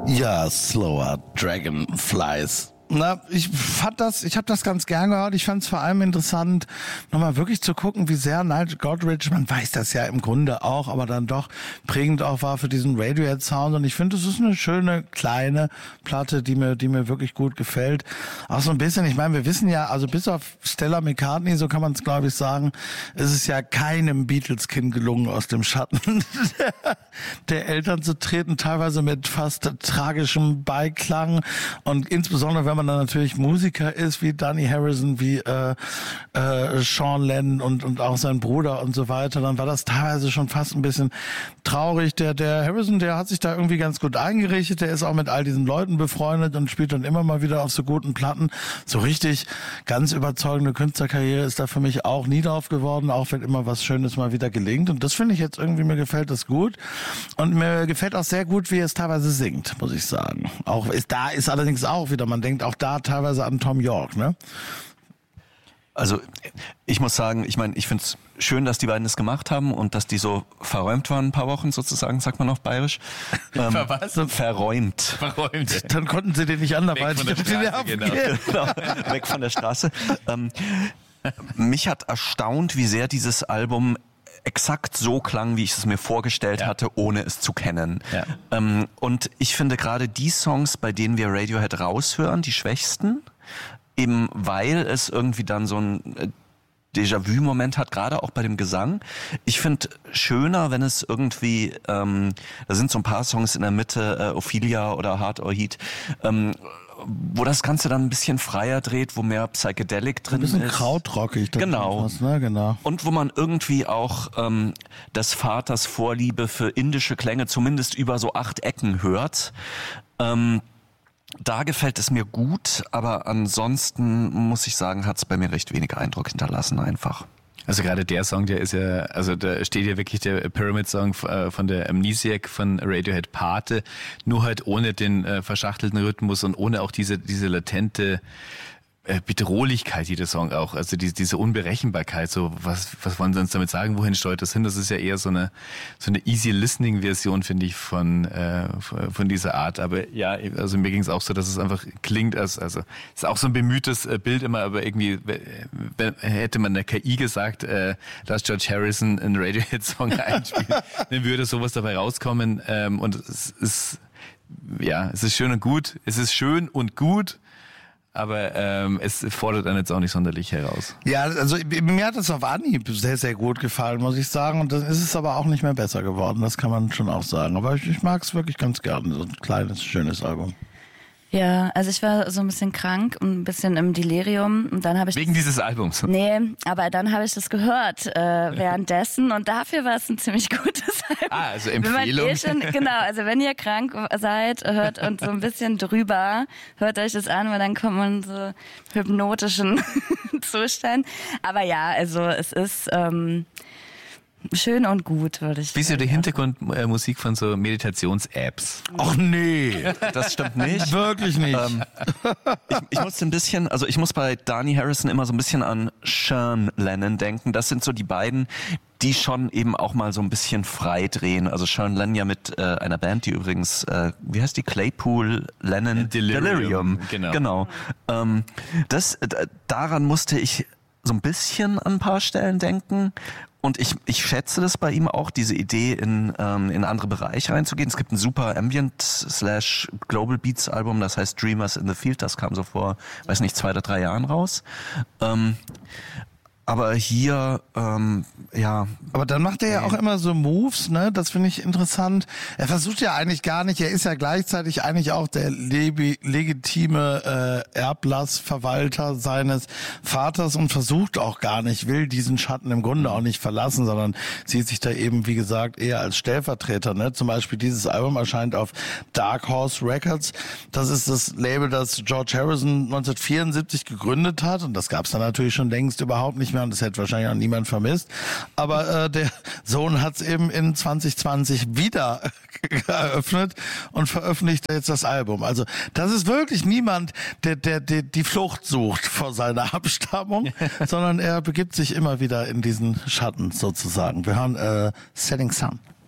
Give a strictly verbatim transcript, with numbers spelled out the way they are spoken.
Ja, Slower Dragonflies. Na, ich fand das, ich habe das ganz gern gehört. Ich fand es vor allem interessant, nochmal wirklich zu gucken, wie sehr Nigel Godrich, man weiß das ja im Grunde auch, aber dann doch prägend auch war für diesen Radiohead-Sound. Und ich finde, es ist eine schöne, kleine Platte, die mir, die mir wirklich gut gefällt. Auch so ein bisschen, ich meine, wir wissen ja, also bis auf Stella McCartney, so kann man es glaube ich sagen, ist es ja keinem Beatles-Kind gelungen, aus dem Schatten der, der Eltern zu treten, teilweise mit fast tragischem Beiklang. Und insbesondere, wenn man dann natürlich Musiker ist, wie Danny Harrison, wie äh, äh, Sean Lennon und und auch sein Bruder und so weiter, dann war das teilweise schon fast ein bisschen traurig. Der der Harrison, der hat sich da irgendwie ganz gut eingerichtet, der ist auch mit all diesen Leuten befreundet und spielt dann immer mal wieder auf so guten Platten. So richtig ganz überzeugende Künstlerkarriere ist da für mich auch nie drauf geworden, auch wenn immer was Schönes mal wieder gelingt. Und das finde ich jetzt irgendwie, mir gefällt das gut. Und mir gefällt auch sehr gut, wie er es teilweise singt, muss ich sagen. Auch ist da ist allerdings auch wieder, man denkt auch da teilweise an Tom York, ne? Also ich muss sagen, ich meine, ich finde es schön, dass die beiden das gemacht haben und dass die so verräumt waren ein paar Wochen sozusagen, sagt man auf Bayerisch. Ähm, was? Verräumt. Verräumt. Dann konnten sie den nicht anderweitig Weg von der Straße, auf genau. Genau, weg von der Straße. Ähm, mich hat erstaunt, wie sehr dieses Album exakt so klang, wie ich es mir vorgestellt ja. hatte, ohne es zu kennen. Ja. Ähm, und ich finde gerade die Songs, bei denen wir Radiohead raushören, die schwächsten, eben weil es irgendwie dann so ein Déjà-vu-Moment hat, gerade auch bei dem Gesang. Ich finde schöner, wenn es irgendwie, ähm, da sind so ein paar Songs in der Mitte, äh, Ophelia oder Hard or Heat, ähm, wo das Ganze dann ein bisschen freier dreht, wo mehr Psychedelic drin ist. Ein bisschen krautrockig. Genau. Was, ne? Genau. Und wo man irgendwie auch ähm, des Vaters Vorliebe für indische Klänge zumindest über so acht Ecken hört. Ähm, da gefällt es mir gut, aber ansonsten muss ich sagen, hat es bei mir recht wenig Eindruck hinterlassen einfach. Also gerade der Song, der ist ja, also da steht ja wirklich der Pyramid-Song von der Amnesiac von Radiohead Pate, nur halt ohne den äh, verschachtelten Rhythmus und ohne auch diese diese latente äh, Bedrohlichkeit, die der Song auch, also die, diese Unberechenbarkeit, so was was wollen sie uns damit sagen, wohin steuert das hin? Das ist ja eher so eine so eine easy listening Version, finde ich, von äh, von dieser Art. Aber ja, also mir ging es auch so, dass es einfach klingt, als also ist auch so ein bemühtes Bild immer, aber irgendwie hätte man der K I gesagt, äh, dass George Harrison einen Radiohead-Song einspielt, dann würde sowas dabei rauskommen. Ähm, und es ist ja, es ist schön und gut, es ist schön und gut. Aber ähm, es fordert einen jetzt auch nicht sonderlich heraus. Ja, also mir hat es auf Anhieb sehr, sehr gut gefallen, muss ich sagen. Und dann ist es aber auch nicht mehr besser geworden, das kann man schon auch sagen. Aber ich, ich mag es wirklich ganz gerne, so ein kleines, schönes Album. Ja, also ich war so ein bisschen krank und ein bisschen im Delirium und dann habe ich wegen dieses Albums. Nee, aber dann habe ich das gehört äh, währenddessen und dafür war es ein ziemlich gutes Album. Ah, also Empfehlung. Wenn man eh schon, genau, also wenn ihr krank seid, hört und so ein bisschen drüber, hört euch das an, weil dann kommt man in so hypnotischen Zustand. Aber ja, also es ist ähm, schön und gut, würde ich sagen. Wie ist ja die Hintergrundmusik von so Meditations-Apps? Ach nee. Das stimmt nicht. Wirklich nicht. Ähm, ich, ich muss ein bisschen, also ich muss bei Danny Harrison immer so ein bisschen an Sean Lennon denken. Das sind so die beiden, die schon eben auch mal so ein bisschen frei drehen. Also Sean Lennon ja mit äh, einer Band, die übrigens, äh, wie heißt die? Claypool Lennon Delirium. Delirium. Genau. Genau. Ähm, das, äh, daran musste ich so ein bisschen an ein paar Stellen denken. Und ich, ich schätze das bei ihm auch, diese Idee in, ähm, in andere Bereiche reinzugehen. Es gibt ein super Ambient slash Global Beats Album, das heißt Dreamers in the Field, das kam so vor, weiß nicht, zwei oder drei Jahren raus. Ähm, aber hier, ähm, ja. Aber dann macht er ja auch immer so Moves, ne? Das finde ich interessant. Er versucht ja eigentlich gar nicht, er ist ja gleichzeitig eigentlich auch der le- legitime äh, Erblassverwalter seines Vaters und versucht auch gar nicht, will diesen Schatten im Grunde auch nicht verlassen, sondern sieht sich da eben, wie gesagt, eher als Stellvertreter, ne? Zum Beispiel dieses Album erscheint auf Dark Horse Records. Das ist das Label, das George Harrison neunzehnhundertvierundsiebzig gegründet hat und das gab es dann natürlich schon längst überhaupt nicht mehr. Und das hätte wahrscheinlich auch niemand vermisst. Aber äh, der Sohn hat es eben in zwanzig zwanzig wieder eröffnet und veröffentlicht jetzt das Album. Also das ist wirklich niemand, der, der, der die Flucht sucht vor seiner Abstammung, sondern er begibt sich immer wieder in diesen Schatten sozusagen. Wir hören äh, Setting Sun.